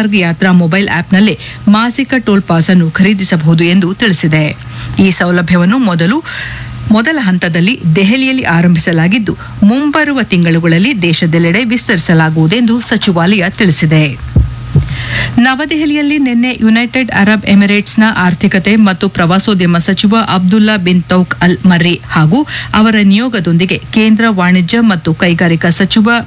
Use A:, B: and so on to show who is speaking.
A: ರಾಜಮಾರ್ಗ್ ಯಾತ್ರಾ ಮೊಬೈಲ್ ಆಪ್ನಲ್ಲೇ ಮಾಸಿಕ toll pass ಅನ್ನು ಖರೀದಿಸಬಹುದು ಎಂದು ತಿಳಿಸಿದೆ. ಈ ಸೌಲಭ್ಯವನ್ನು ಮೊದಲ ಹಂತದಲ್ಲಿ ದೆಹಲಿಯಲ್ಲಿ ಆರಂಭಿಸಲಾಗಿದ್ದು, ಮುಂಬರುವ ತಿಂಗಳುಗಳಲ್ಲಿ ದೇಶದೆಲ್ಲೆಡೆ ವಿಸ್ತರಿಸಲಾಗುವುದೆಂದು ಸಚಿವಾಲಯ ತಿಳಿಸಿದೆ. ನವದೆಹಲಿಯಲ್ಲಿ ನಿನ್ನೆ ಯುನೈಟೆಡ್ ಅರಬ್ ಎಮಿರೇಟ್ಸ್ನ ಆರ್ಥಿಕತೆ ಮತ್ತು ಪ್ರವಾಸೋದ್ಯಮ ಸಚಿವ ಅಬ್ದುಲ್ಲಾ ಬಿನ್ ತೌಕ್ ಅಲ್ ಮರ್ರಿ ಹಾಗೂ ಅವರ ನಿಯೋಗದೊಂದಿಗೆ ಕೇಂದ್ರ ವಾಣಿಜ್ಯ ಮತ್ತು ಕೈಗಾರಿಕಾ ಸಚಿವ